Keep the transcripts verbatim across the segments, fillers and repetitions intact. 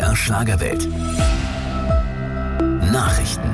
R Schlagerwelt. Nachrichten.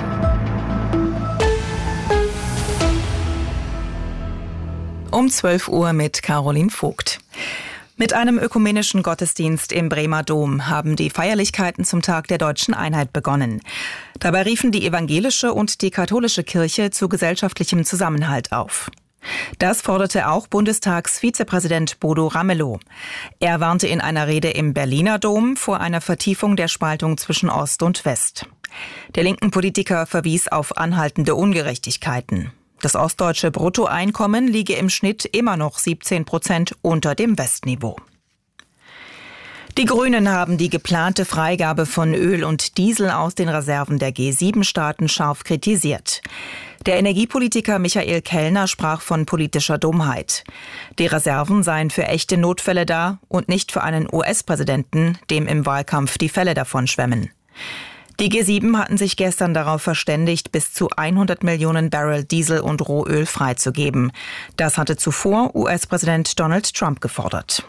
Um zwölf Uhr mit Caroline Vogt. Mit einem ökumenischen Gottesdienst im Bremer Dom haben die Feierlichkeiten zum Tag der Deutschen Einheit begonnen. Dabei riefen die evangelische und die katholische Kirche zu gesellschaftlichem Zusammenhalt auf. Das forderte auch Bundestagsvizepräsident Bodo Ramelow. Er warnte in einer Rede im Berliner Dom vor einer Vertiefung der Spaltung zwischen Ost und West. Der linken Politiker verwies auf anhaltende Ungerechtigkeiten. Das ostdeutsche Bruttoeinkommen liege im Schnitt immer noch siebzehn Prozent unter dem Westniveau. Die Grünen haben die geplante Freigabe von Öl und Diesel aus den Reserven der G sieben Staaten scharf kritisiert. Der Energiepolitiker Michael Kellner sprach von politischer Dummheit. Die Reserven seien für echte Notfälle da und nicht für einen U S-Präsidenten, dem im Wahlkampf die Fälle davon schwemmen. Die G sieben hatten sich gestern darauf verständigt, bis zu hundert Millionen Barrel Diesel und Rohöl freizugeben. Das hatte zuvor U S-Präsident Donald Trump gefordert.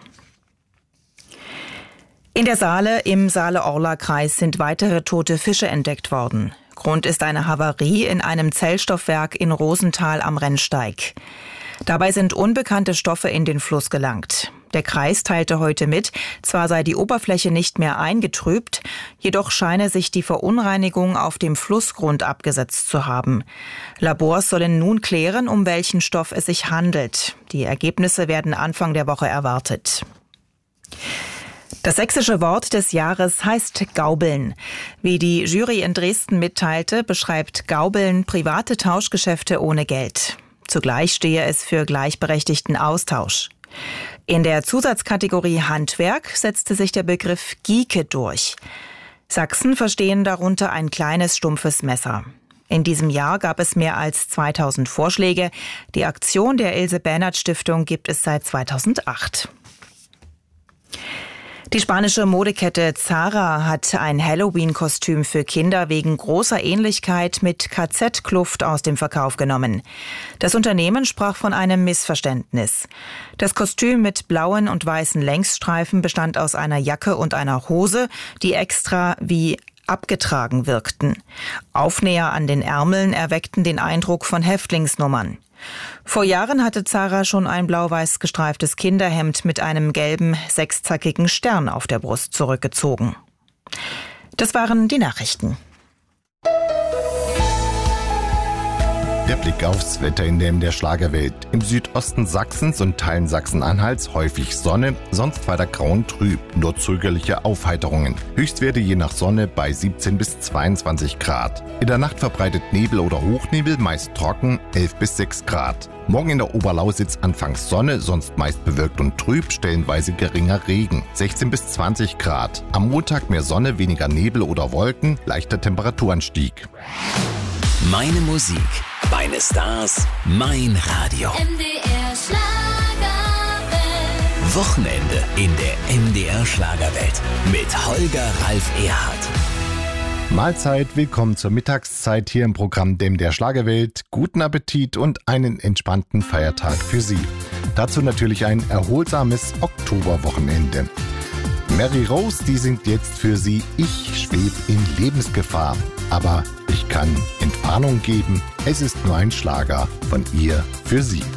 In der Saale im Saale-Orla-Kreis sind weitere tote Fische entdeckt worden. Grund ist eine Havarie in einem Zellstoffwerk in Rosenthal am Rennsteig. Dabei sind unbekannte Stoffe in den Fluss gelangt. Der Kreis teilte heute mit, zwar sei die Oberfläche nicht mehr eingetrübt, jedoch scheine sich die Verunreinigung auf dem Flussgrund abgesetzt zu haben. Labors sollen nun klären, um welchen Stoff es sich handelt. Die Ergebnisse werden Anfang der Woche erwartet. Das sächsische Wort des Jahres heißt Gaubeln. Wie die Jury in Dresden mitteilte, beschreibt Gaubeln private Tauschgeschäfte ohne Geld. Zugleich stehe es für gleichberechtigten Austausch. In der Zusatzkategorie Handwerk setzte sich der Begriff Gieke durch. Sachsen verstehen darunter ein kleines, stumpfes Messer. In diesem Jahr gab es mehr als zweitausend Vorschläge. Die Aktion der Ilse-Bernhard-Stiftung gibt es seit zweitausendacht. Die spanische Modekette Zara hat ein Halloween-Kostüm für Kinder wegen großer Ähnlichkeit mit K Z-Kluft aus dem Verkauf genommen. Das Unternehmen sprach von einem Missverständnis. Das Kostüm mit blauen und weißen Längsstreifen bestand aus einer Jacke und einer Hose, die extra wie abgetragen wirkten. Aufnäher an den Ärmeln erweckten den Eindruck von Häftlingsnummern. Vor Jahren hatte Zara schon ein blau-weiß gestreiftes Kinderhemd mit einem gelben, sechszackigen Stern auf der Brust zurückgezogen. Das waren die Nachrichten. Der Blick aufs Wetter in der M D R Schlagerwelt. Im Südosten Sachsens und Teilen Sachsen-Anhalts häufig Sonne, sonst weiter grau und trüb, nur zögerliche Aufheiterungen. Höchstwerte je nach Sonne bei siebzehn bis zweiundzwanzig Grad. In der Nacht verbreitet Nebel oder Hochnebel, meist trocken, elf bis sechs Grad. Morgen in der Oberlausitz anfangs Sonne, sonst meist bewölkt und trüb, stellenweise geringer Regen, sechzehn bis zwanzig Grad. Am Montag mehr Sonne, weniger Nebel oder Wolken, leichter Temperaturanstieg. Meine Musik, meine Stars, mein Radio. M D R Schlagerwelt. Wochenende in der M D R Schlagerwelt mit Holger Ralf Erhardt. Mahlzeit, willkommen zur Mittagszeit hier im Programm der M D R Schlagerwelt. Guten Appetit und einen entspannten Feiertag für Sie. Dazu natürlich ein erholsames Oktoberwochenende. Mary Rose, die singt jetzt für Sie Ich schweb in Lebensgefahr. Aber ich kann Entwarnung geben, es ist nur ein Schlager von ihr für Sie.